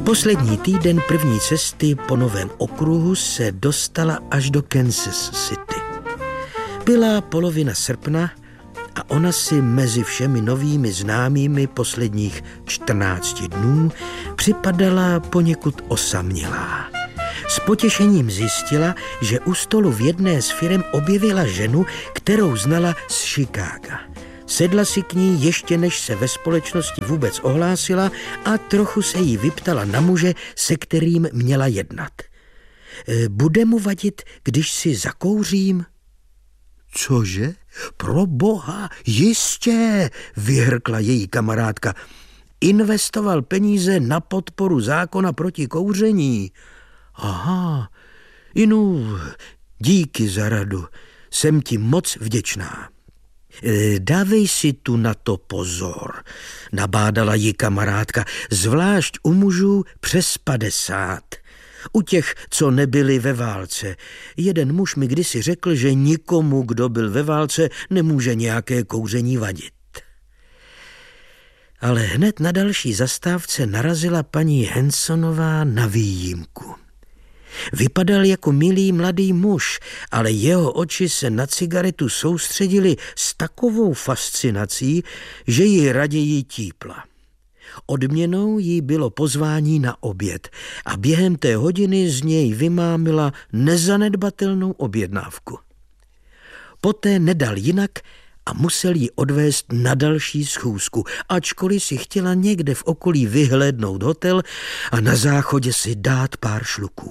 Poslední týden první cesty po Novém okruhu se dostala až do Kansas City. Byla polovina srpna a ona si mezi všemi novými známými posledních 14 dnů připadala poněkud osamělá. S potěšením zjistila, že u stolu v jedné z firem objevila ženu, kterou znala z Chicaga. Sedla si k ní ještě než se ve společnosti vůbec ohlásila a trochu se jí vyptala na muže, se kterým měla jednat. Bude mu vadit, když si zakouřím? Cože? Pro boha, jistě, vyhrkla její kamarádka. Investoval peníze na podporu zákona proti kouření. Aha, Inu, díky za radu, jsem ti moc vděčná. Dávej si tu na to pozor, nabádala jí kamarádka, zvlášť u mužů přes 50. U těch, co nebyli ve válce. Jeden muž mi kdysi řekl, že nikomu, kdo byl ve válce, nemůže nějaké kouření vadit. Ale hned na další zastávce narazila paní Hansonová na výjimku. Vypadal jako milý mladý muž, ale jeho oči se na cigaretu soustředily s takovou fascinací, že ji raději típla. Odměnou jí bylo pozvání na oběd a během té hodiny z něj vymámila nezanedbatelnou objednávku. Poté nedal jinak a musel ji odvést na další schůzku, ačkoliv si chtěla někde v okolí vyhlédnout hotel a na záchodě si dát pár šluků.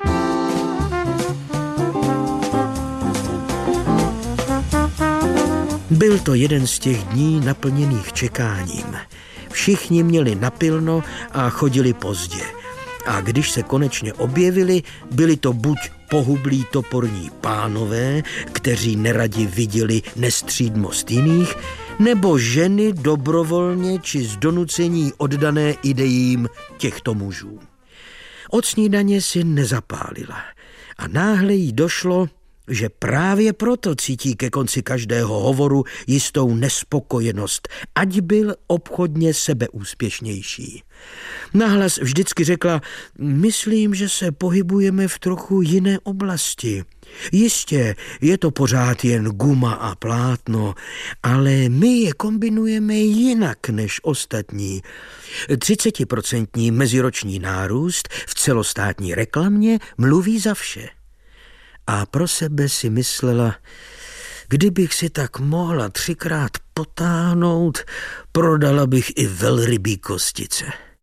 Byl to jeden z těch dní naplněných čekáním. Všichni měli napilno a chodili pozdě. A když se konečně objevili, byli to buď pohublí toporní pánové, kteří neradi viděli nestřídmost jiných, nebo ženy dobrovolně či z donucení oddané idejím těchto mužů. Od snídaně si nezapálila a náhle jí došlo, že právě proto cítí ke konci každého hovoru jistou nespokojenost, ať byl obchodně sebeúspěšnější. Nahlas vždycky řekla, myslím, že se pohybujeme v trochu jiné oblasti. Jistě, je to pořád jen guma a plátno, ale my je kombinujeme jinak než ostatní. 30% meziroční nárůst v celostátní reklamě mluví za vše. A pro sebe si myslela, kdybych si tak mohla 3krát potáhnout, prodala bych i velrybí kostice.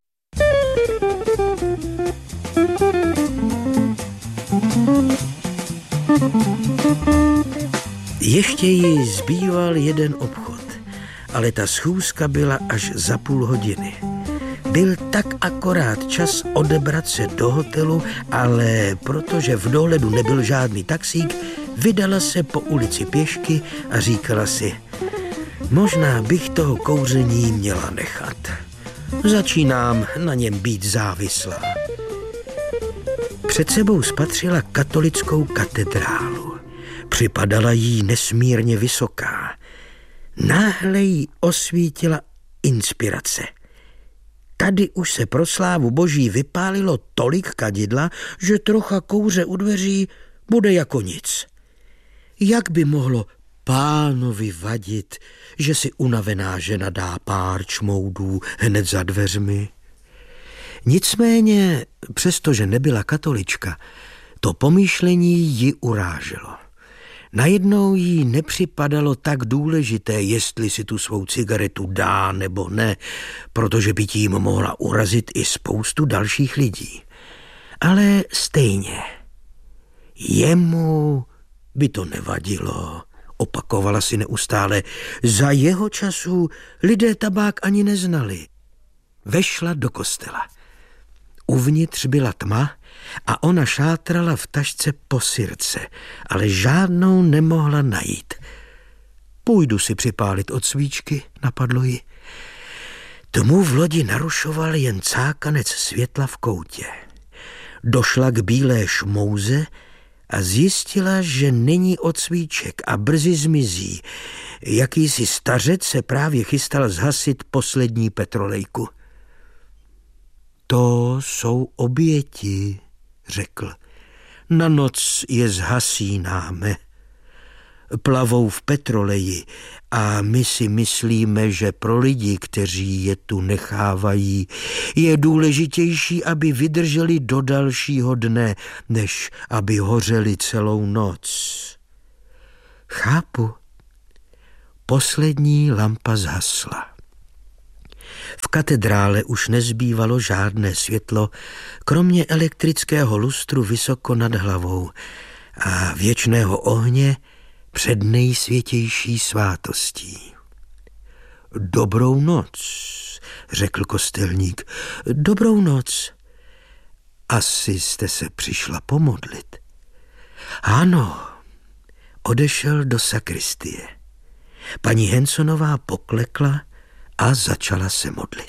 Ještě jí zbýval jeden obchod, ale ta schůzka byla až za půl hodiny. Byl tak akorát čas odebrat se do hotelu, ale protože v dohledu nebyl žádný taxík, vydala se po ulici pěšky a říkala si, možná bych toho kouření měla nechat. Začínám na něm být závislá. Před sebou spatřila katolickou katedrálu. Připadala jí nesmírně vysoká. Náhle jí osvítila inspirace. Tady už se pro slávu boží vypálilo tolik kadidla, že trocha kouře u dveří bude jako nic. Jak by mohlo pánovi vadit, že si unavená žena dá pár čmoudů hned za dveřmi? Nicméně, přestože nebyla katolička, to pomýšlení ji uráželo. Najednou jí nepřipadalo tak důležité, jestli si tu svou cigaretu dá nebo ne, protože by tím mohla urazit i spoustu dalších lidí. Ale stejně, jemu by to nevadilo, opakovala si neustále. Za jeho času lidé tabák ani neznali. Vešla do kostela. Uvnitř byla tma a ona šátrala v tašce po sirce, ale žádnou nemohla najít. Půjdu si připálit od svíčky, napadlo ji. Tmu v lodi narušoval jen cákanec světla v koutě. Došla k bílé šmouze a zjistila, že není od svíček a brzy zmizí. Jakýsi stařec se právě chystal zhasit poslední petrolejku. To jsou oběti, řekl. Na noc je zhasínáme. Plavou v petroleji a my si myslíme, že pro lidi, kteří je tu nechávají, je důležitější, aby vydrželi do dalšího dne, než aby hořeli celou noc. Chápu. Poslední lampa zhasla. V katedrále už nezbývalo žádné světlo, kromě elektrického lustru vysoko nad hlavou a věčného ohně před nejsvětější svátostí. Dobrou noc, řekl kostelník. Dobrou noc. Asi jste se přišla pomodlit. Ano, odešel do sakristie. Paní Hansonová poklekla a začala se modlit.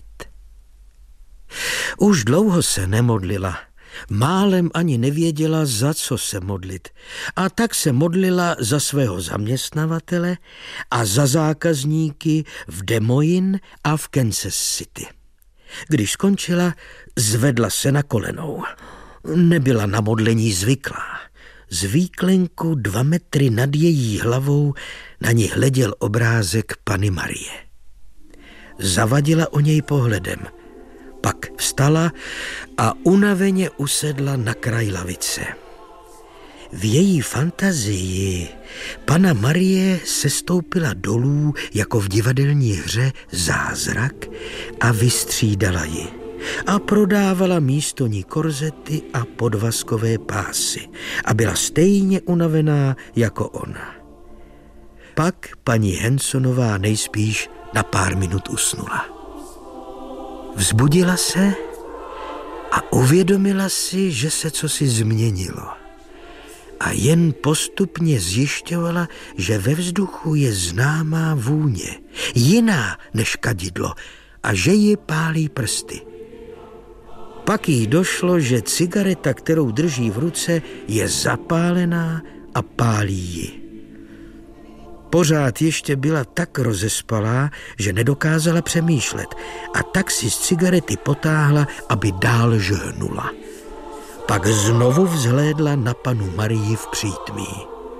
Už dlouho se nemodlila. Málem ani nevěděla, za co se modlit. A tak se modlila za svého zaměstnavatele a za zákazníky v Des Moines a v Kansas City. Když skončila, zvedla se na kolenou. Nebyla na modlení zvyklá. Z výklenku 2 metry nad její hlavou na ní hleděl obrázek Panny Marie. Zavadila o něj pohledem. Pak vstala a unaveně usedla na kraj lavice. V její fantazii Panna Marie sestoupila dolů jako v divadelní hře Zázrak a vystřídala ji. A prodávala místo ní korzety a podvazkové pásy a byla stejně unavená jako ona. Pak paní Hansonová nejspíš na pár minut usnula. Vzbudila se a uvědomila si, že se cosi změnilo. A jen postupně zjišťovala, že ve vzduchu je známá vůně, jiná než kadidlo, a že ji pálí prsty. Pak jí došlo, že cigareta, kterou drží v ruce, je zapálená a pálí ji. Pořád ještě byla tak rozespalá, že nedokázala přemýšlet, a tak si z cigarety potáhla, aby dál žhnula. Pak znovu vzhlédla na Pannu Marii v přítmí.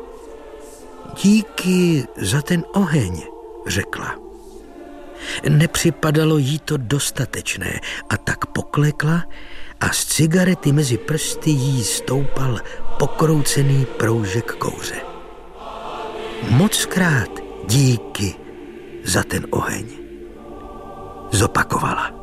Díky za ten oheň, řekla. Nepřipadalo jí to dostatečné a tak poklekla a z cigarety mezi prsty jí stoupal pokroucený proužek kouře. Mockrát díky za ten oheň, zopakovala.